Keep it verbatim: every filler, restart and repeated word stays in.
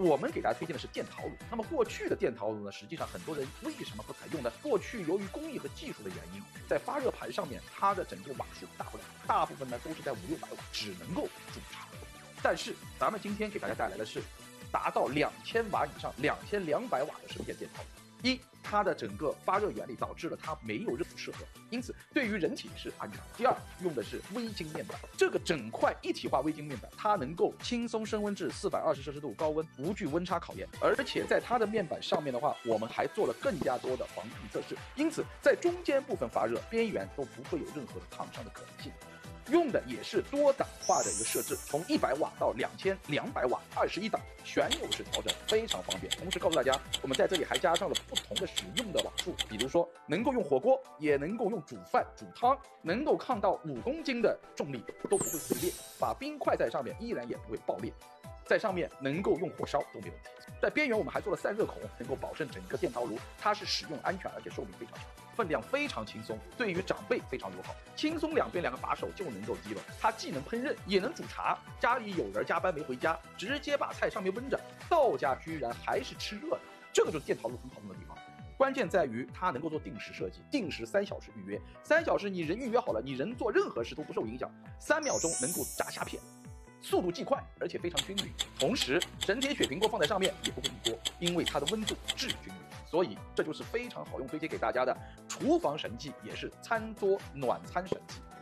我们给大家推荐的是电陶炉。那么过去的电陶炉呢，实际上很多人为什么不采用呢？过去由于工艺和技术的原因，在发热盘上面，它的整个瓦数大不了，大部分呢都是在五六百瓦，只能够煮茶。但是咱们今天给大家带来的是达到两千瓦以上、两千两百瓦的生电电陶炉。一，它的整个发热原理导致了它没有热阻适合，因此对于人体是安全的。第二，用的是微晶面板，这个整块一体化微晶面板，它能够轻松升温至四百二十摄氏度高温，无惧温差考验。而且在它的面板上面的话，我们还做了更加多的防尘测试，因此在中间部分发热，边缘都不会有任何的烫伤的可能性。用的也是多档化的一个设置，从一百瓦到两千两百瓦，二十一档旋钮式调整，非常方便。同时告诉大家，我们在这里还加上了不同的使用的瓦数，比如说能够用火锅，也能够用煮饭煮汤，能够抗到五公斤的重力都不会碎裂，把冰块在上面依然也不会爆裂。在上面能够用火烧都没问题。在边缘我们还做了散热孔，能够保证整个电陶炉它是使用安全，而且寿命非常长，分量非常轻松，对于长辈非常友好，轻松两边两个把手就能够击了。它既能烹饪，也能煮茶。家里有人加班没回家，直接把菜上面温着，到家居然还是吃热的，这个就是电陶炉很好用的地方。关键在于它能够做定时设计，定时三小时预约，三小时你人预约好了，你人做任何事都不受影响，三秒钟能够炸虾片。速度既快，而且非常均匀。同时，整体雪平锅放在上面也不会溢锅，因为它的温度至均匀。所以这就是非常好用，推荐给大家的厨房神器，也是餐桌暖餐神器。